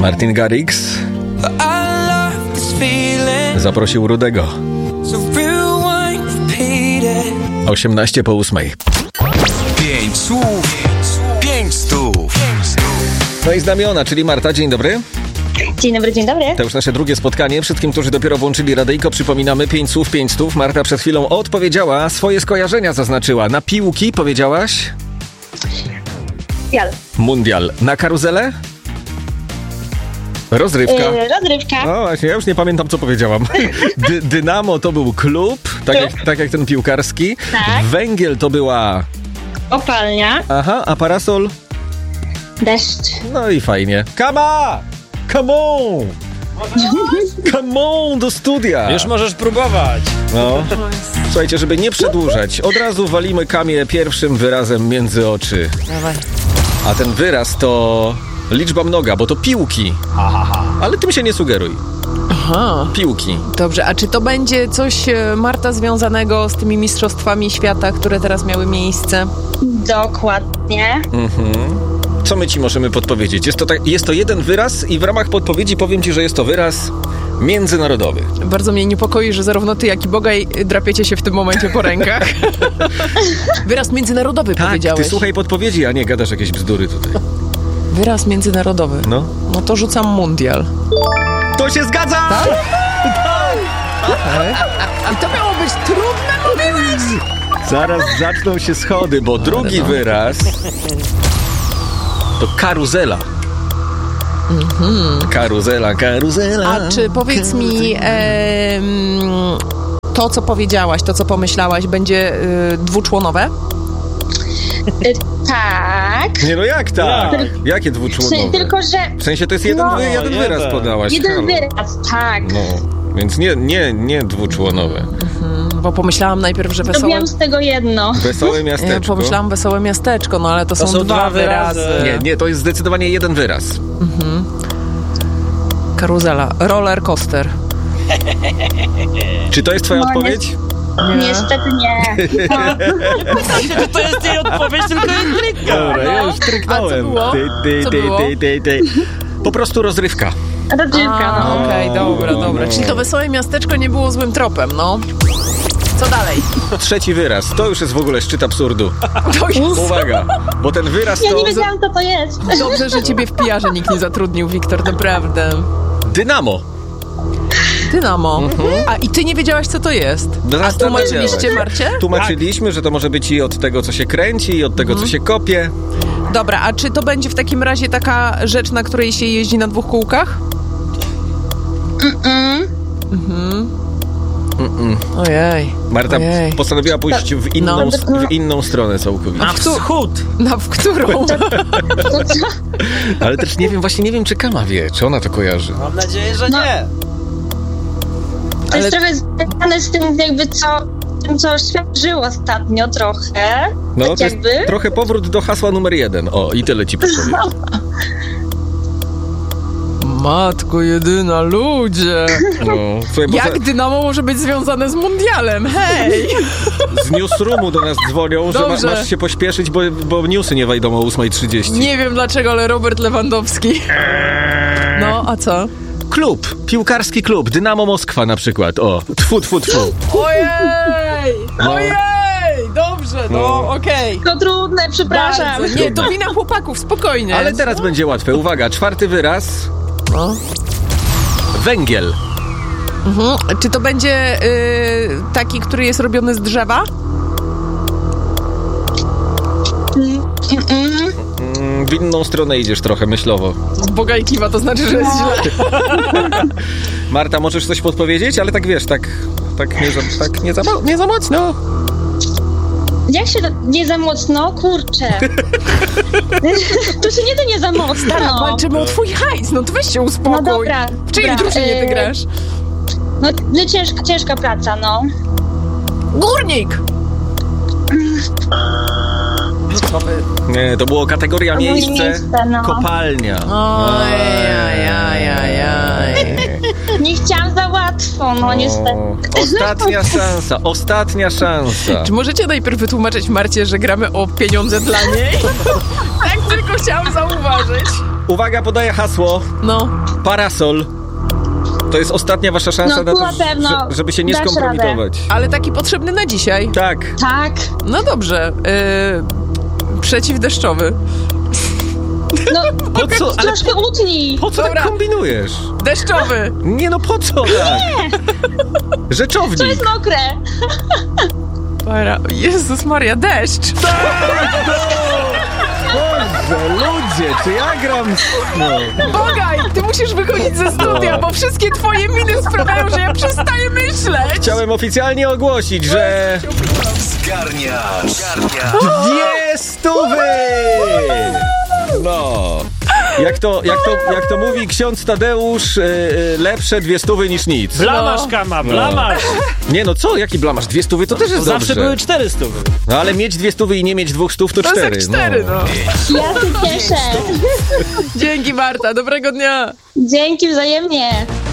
Martin Garrix zaprosił Rudego. 8:08. 5 słów, 5 stów. No i znamiona, czyli Marta, dzień dobry. Dzień dobry, dzień dobry. To już nasze drugie spotkanie. Wszystkim, którzy dopiero włączyli radyjko, przypominamy 5 słów, 5 stów. Marta przed chwilą odpowiedziała, swoje skojarzenia zaznaczyła. Na piłki powiedziałaś? Mundial. Na karuzelę? Rozrywka. Rozrywka. No właśnie, ja już nie pamiętam, co powiedziałam. Dynamo to był klub, tak jak ten piłkarski. Tak. Węgiel to była... Kopalnia. Aha, a parasol? Deszcz. No i fajnie. Come on! Come on do studia! Już możesz próbować. No. Słuchajcie, żeby nie przedłużać, od razu walimy Kamię pierwszym wyrazem między oczy. Dawaj. A ten wyraz to liczba mnoga, bo to piłki. Ale tym się nie sugeruj. Aha. Piłki. Dobrze, a czy to będzie coś, Marta, związanego z tymi mistrzostwami świata, które teraz miały miejsce? Dokładnie. Co my ci możemy podpowiedzieć? Jest to jeden wyraz i w ramach podpowiedzi powiem ci, że jest to wyraz międzynarodowy. Bardzo mnie niepokoi, że zarówno ty, jak i Bogaj drapiecie się w tym momencie po rękach. Wyraz międzynarodowy powiedziałeś. Ty słuchaj podpowiedzi, a nie gadasz jakieś bzdury tutaj. Wyraz międzynarodowy. No to rzucam mundial. To się zgadza! Tak? I to miało być trudne, mówiłeś? Zaraz zaczną się schody, bo drugi wyraz to karuzela. Karuzela. A czy powiedz mi, to co powiedziałaś, to co pomyślałaś, będzie dwuczłonowe? Tak. Nie, no jak tak? Jakie dwuczłonowe? Tylko, że... W sensie to jest jeden wyraz podałaś. Jeden wyraz, tak. No, więc nie dwuczłonowe. Bo pomyślałam najpierw, że wesołe... Robiłam z tego jedno. Wesołe miasteczko. Pomyślałam wesołe miasteczko, no ale to są dwa wyrazy. Nie, to jest zdecydowanie jeden wyraz. Karuzela. Roller coaster. Czy to jest twoja odpowiedź? Niestety nie. Czy to jest jej odpowiedź, tylko jest trykka. Dobra, ja już tryknąłem. A co było? Po prostu rozrywka. Rozrywka, no. Okej, dobra. Czyli to wesołe miasteczko nie było złym tropem, no. Co dalej? Trzeci wyraz. To już jest w ogóle szczyt absurdu. To jest... Uwaga, bo ten wyraz Ja to... nie wiedziałam, co to jest. Dobrze, że ciebie w PR-ze nikt nie zatrudnił, Wiktor, naprawdę. Dynamo. A i ty nie wiedziałaś, co to jest? A tłumaczyliście Marcie? Tłumaczyliśmy, że to może być i od tego, co się kręci, i od tego, co się kopie. Dobra, a czy to będzie w takim razie taka rzecz, na której się jeździ na dwóch kółkach? Ojej. Marta postanowiła pójść w inną stronę całkowicie. Na wschód. W którą? Ale też nie wiem, czy Kama wie, czy ona to kojarzy. Mam nadzieję, że nie. To jest trochę związane z tym, jakby co świat żył ostatnio trochę. No, tak to jest jakby. trochę powrót do hasła numer 1. O, i tyle ci powiem. Matko jedyna, ludzie! No, słuchaj, Jak Dynamo może być związane z mundialem? Hej! Z newsroomu do nas dzwonią, że masz się pośpieszyć, bo newsy nie wejdą o 8:30. Nie wiem dlaczego, ale Robert Lewandowski. No, a co? Klub, piłkarski klub, Dynamo Moskwa na przykład. O, tfu. Ojej! Dobrze, okej. To trudne, przepraszam. Bardzo. Nie, to wina chłopaków, spokojnie. Ale teraz będzie łatwe. Uwaga, czwarty wyraz. Węgiel. Czy to będzie taki, który jest robiony z drzewa? W inną stronę idziesz trochę myślowo. Boga i kiwa, to znaczy, że jest źle. Marta, możesz coś podpowiedzieć? Ale tak wiesz, nie za mocno. Jak się nie za mocno? Kurczę. To się nie da nie za mocno. Walczymy o twój hajs, no to weź się uspokój. No dobra. W czyjej drużynie ty grasz? No ciężka praca, no. Górnik! Nie, to było kategoria miejsce, no. kopalnia. Ojej. Nie chciałam za łatwo, no niestety. Ostatnia szansa. Czy możecie najpierw wytłumaczyć Marcie, że gramy o pieniądze dla niej? Tak tylko chciałam zauważyć. Uwaga, podaję hasło. No. Parasol. To jest ostatnia wasza szansa No, na to, na pewno żeby się nie dasz skompromitować. Ale taki potrzebny na dzisiaj. Tak. Tak. No dobrze. Przeciwdeszczowy. No, Po co? Ale troszkę utnij. po co Dobra. tak kombinujesz? Deszczowy. Nie no, po co tak? Rzeczownik. To jest mokre. Jezus Maria, deszcz. Boże, ludzie, czy ja gram... No. Bogaj, ty musisz wychodzić ze studia, bo wszystkie twoje miny sprawiają, że ja przestaję myśleć. Chciałem oficjalnie ogłosić, że... Zgarniasz. 200! No. Jak to mówi ksiądz Tadeusz, lepsze 200 niż nic. Blamasz, Kama, blamasz. Nie no, co? Jaki blamasz? 200 to też jest Zawsze dobrze. były 400. No ale mieć 200 i nie mieć 200 to To 4. jest jak 4, no. Ja się cieszę. Dzięki Marta, dobrego dnia. Dzięki wzajemnie.